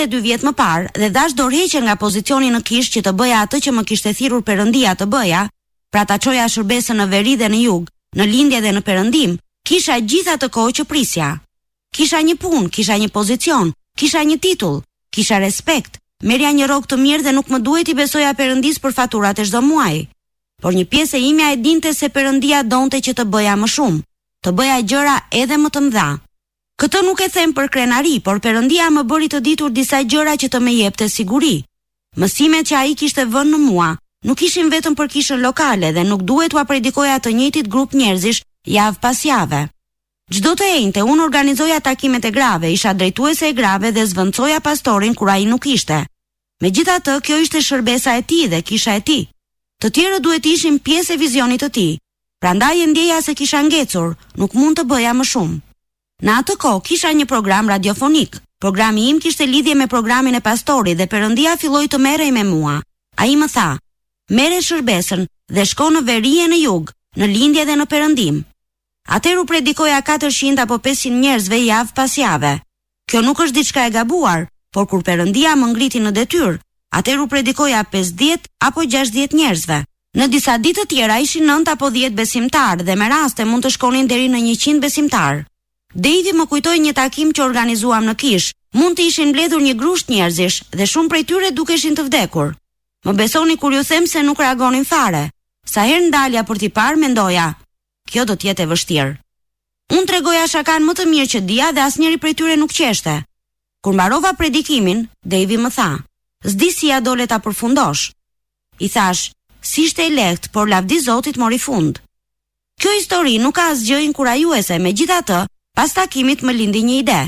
22 vjet më parë dhe dash dorëheqje nga pozicioni në Kishë që të bëja atë që më kishte thirrur Perëndia të bëja, pra ta çoja shërbesën në veri dhe në jug, në lindje dhe në perëndim, kisha gjithë atë kohë që prisja. Kisha një punë, kisha një pozicion, kisha një titull, kisha respekt, merja një rrogë të mirë dhe nuk më duhet i besoja Perëndis për faturat e çdo muaji. Por një pjesë e imja e dinte se Perëndia donte që të bëja më shumë, të bëja gjëra edhe më të mëdha. Këtë nuk e them për krenari, por Perëndia më bëri të ditur disa gjëra që të më jepte siguri. Mësimet që ai kishte vënë në mua nuk ishin vetëm për kishën lokale dhe nuk duhet ua predikoja të njëjtit grup njerëzish javë pas jave. Çdo të enjte unë organizoja takimet e grave, isha drejtuese e grave dhe zvendçoja pastorin kur ai nuk ishte. Megjithatë, kjo ishte shërbesa e tij dhe kisha e tij. Të tjerët duhet ishin pjesë e vizionit të tij. Prandaj e ndjeja se kisha ngecur, nuk mund të bëja më shumë. Në atë kohë kisha një program radiofonik. Programi im kishte lidhje me programin e pastorit dhe Perëndia filloi të merrej me mua. Ai më tha: "Merre shërbesën dhe shko në verije në jug, në lindje dhe në perëndim." Atëherë u predikoja 400 apo 500 njerëzve javë pas jave. Kjo nuk është diçka e gabuar, por kur Perëndia më ngriti në detyrë, atëherë u predikoja 50 apo 60 njerëzve. Në disa ditë të tjera ishin 9 apo 10 besimtarë dhe me raste mund të shkonin deri në 100 besimtarë. Davi më kujtoi një takim që organizuam në Kish. Mund të ishin mbledhur një grusht njerëzish dhe shumë prej tyre dukeshin të vdekur. Më besoni kur ju them se nuk reagonin fare. Sa herë ndalja për t'i parë, mendoja, kjo do t'jetë e vështirë. Unë tregoja shakan më të mirë që dija dhe asnjëri prej tyre nuk qeshte. Kur mbarova predikimin, Davi më tha: "S'di si ja dole ta përfundosh." I thash: "Si ishte e lehtë, por lavdi Zotit mori fund." Kjo histori nuk ka asgjë inkurajuese, megjithatë, pas takimit më lindi një ide.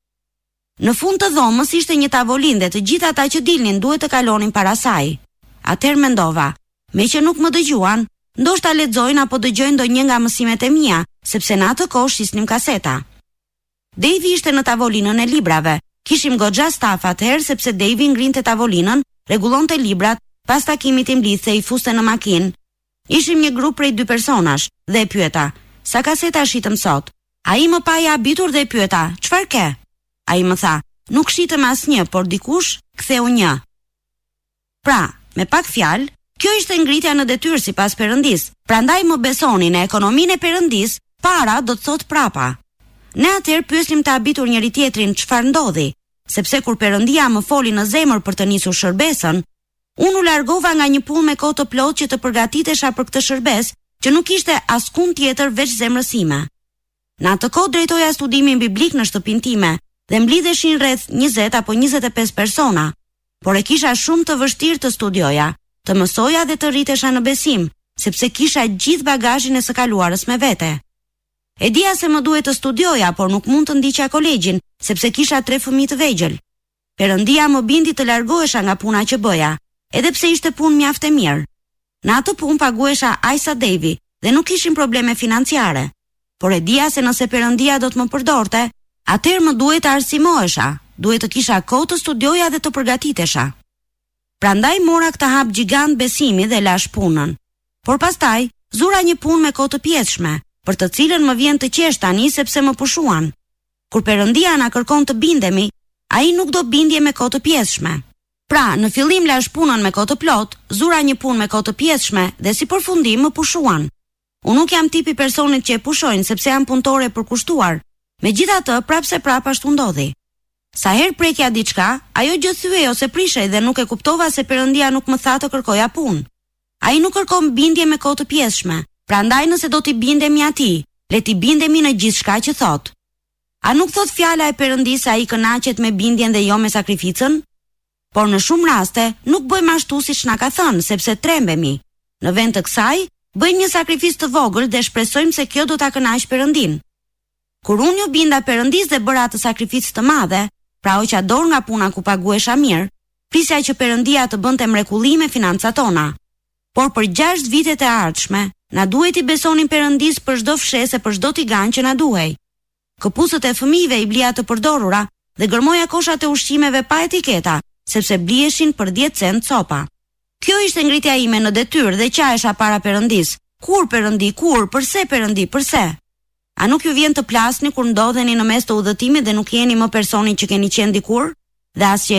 Në fund të dhomës ishte një tavolinë dhe të gjithë ata që dilnin duhet të kalonin para saj. Atëherë mendova, me që nuk më dëgjuan, ndoshta lexojnë apo dëgjojnë ndonjë nga mësimet e mia, sepse në atë kohë shisnim kaseta. Davi ishte në tavolinën e librave. Kishim goxha staf atëherë sepse Davi ngrinte tavolinën, rregullonte librat, pas takimit i mblidhte, i fuste në makinë. Ishim një grup prej 2 personash dhe e pyeta: "Sa kaseta shitëm sot?" Ai më pa i habitur dhe e pyeta: "Çfarë ke?" Ai më tha: "Nuk shitëm asnjë, por dikush ktheu një." Pra, me pak fjalë, kjo ishte ngritja në detyrë sipas Perëndis. Prandaj më besoni, në ekonominë e Perëndis, para do të thot prapa. Ne atëherë pyesnim të habitur njëri tjetrin çfarë ndodhi, sepse kur Perëndia më foli në zemër për të nisur shërbesën, unë u largova nga një punë me kohë të plotë që të përgatitesha për këtë shërbesë, që nuk ishte askund tjetër veç zemrës ime. Në atë kohë drejtoja studimin biblik në shtëpinë time dhe mblidheshin rreth 20 apo 25 persona, por e kisha shumë të vështirë të studioja, të mësoja dhe të rritesha në besim, sepse kisha gjithë bagazhin e së kaluarës me vete. E dija se më duhet të studioja, por nuk mund të ndiqja kolegjin, sepse kisha 3 fëmijë të vegjël. Perëndia më bindi të largohesha nga puna që bëja, edhe pse ishte punë mjaft e mirë. Në atë punë paguhesha aq sa Davi dhe nuk kishin probleme financiare. Por e dija se nëse Perëndia do të më përdorte, atëherë më duhet të arsimohesha, duhet të kisha kohë të studioja dhe të përgatitesha. Prandaj mora këtë hap gjigant besimi dhe lash punën. Por pastaj zura një punë me kohë të pjesshme, për të cilën më vjen të qesh tani sepse më pushuan. Kur Perëndia na kërkon të bindemi, ai nuk do bindje me kohë të pjesshme. Pra, në fillim lash punën me kohë të plot, zura një punë me kohë të pjesshme dhe si përfundim më pushuan. Unë nuk jam tipi personit që e pushojnë sepse jam punëtore e përkushtuar. Megjithatë, prapse prap ashtu ndodhi. Sa herë prekja diçka, ajo gjë thyej ose prishej dhe nuk e kuptova se Perëndia nuk më tha të kërkoja punë. Ai nuk kërkon bindje me kohë të pjesshme. Prandaj nëse do t'i bindemi atij, le t'i bindemi në gjithçka që thot. A nuk thot fjala e Perëndisë se ai kënaqet me bindjen dhe jo me sakrificën? Por në shumë raste nuk bëjmë ashtu siç na ka thënë, sepse trembemi. Në vend të kësaj, bëjmë një sakrificë të vogël dhe shpresojmë se kjo do ta kënaqë Perëndin. Kur unë ju binda Perëndisë dhe bëra atë sakrificë të madhe, pra hoqa dorë nga puna ku paguhesha mirë, prisja që Perëndia të bënte mrekulli me financat tona. Por për 6 vitet e ardhshme, na duhet i besonin Perëndisë për çdo fshesë, për çdo tigan që na duhej. Këpucët e fëmijëve i blija të përdorura dhe gërmoja koshat e ushqimeve pa etiketa, sepse blieshin për 10 cent copa. Kjo ishte ngritja ime në detyrë dhe qajsha para Perëndisë. Kur Perëndi, kur, përse Perëndi, përse? A nuk ju vjen të plasni kur ndodheni në mes të udhëtimit dhe nuk jeni më personin që keni qenë dikur? Dhe as që